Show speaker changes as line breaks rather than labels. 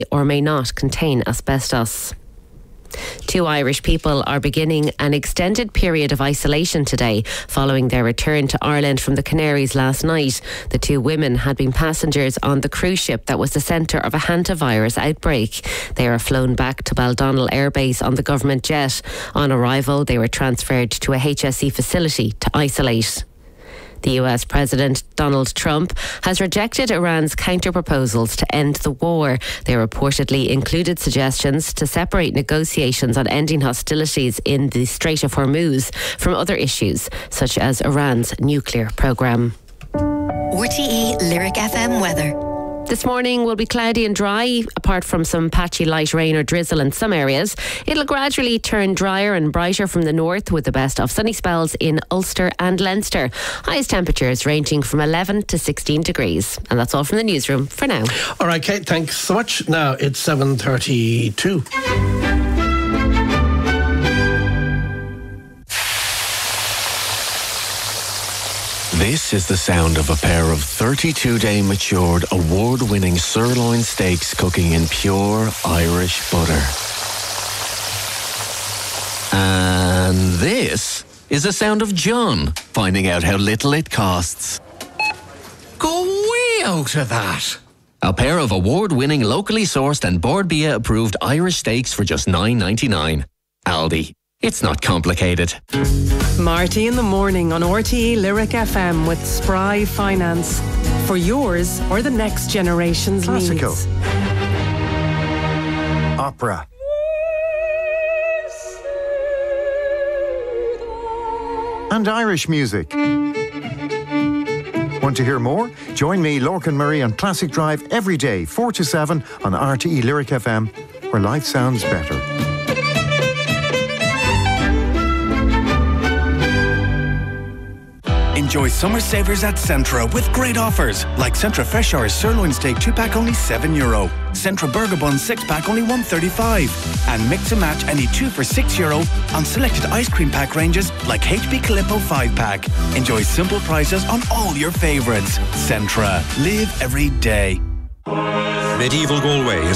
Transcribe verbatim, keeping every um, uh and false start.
or may not contain asbestos. Two Irish people are beginning an extended period of isolation today following their return to Ireland from the Canaries last night. The two women had been passengers on the cruise ship that was the centre of a hantavirus outbreak. They were flown back to Baldonnel Air Base on the government jet. On arrival, they were transferred to a H S E facility to isolate. The U S President Donald Trump has rejected Iran's counter-proposals to end the war. They reportedly included suggestions to separate negotiations on ending hostilities in the Strait of Hormuz from other issues, such as Iran's nuclear programme.
R T E Lyric F M weather.
This morning will be cloudy and dry, apart from some patchy light rain or drizzle in some areas. It'll gradually turn drier and brighter from the north, with the best of sunny spells in Ulster and Leinster. Highest temperatures ranging from eleven to sixteen degrees. And that's all from the newsroom for now.
All right, Kate, thanks so much. Now it's seven thirty-two.
This is the sound of a pair of thirty-two day matured, award-winning sirloin steaks cooking in pure Irish butter. And this is the sound of John finding out how little it costs.
Go way out of that!
A pair of award-winning, locally sourced and Bord Bia approved Irish steaks for just nine ninety-nine. Aldi. It's not complicated.
Marty in the morning on R T E Lyric F M with Spry Finance. For yours or the next generation's
Classical.
needs.
Opera. And Irish music. Want to hear more? Join me, Lorcan Murray, on Classic Drive every day, four to seven on R T E Lyric F M, where life sounds better.
Enjoy summer savers at Centra with great offers, like Centra Fresh Hours Sirloin Steak two pack only seven euro, Centra Burger Bun six pack only one thirty-five, and mix and match any two for six euro on selected ice cream pack ranges like H B Calippo five pack. Enjoy simple prices on all your favourites. Centra. Live every day.
Medieval Galway is